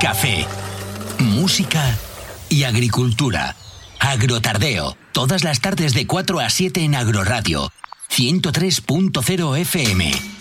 café, música y agricultura. Agrotardeo, todas las tardes de 4 a 7 en Agroradio, 103.0 FM.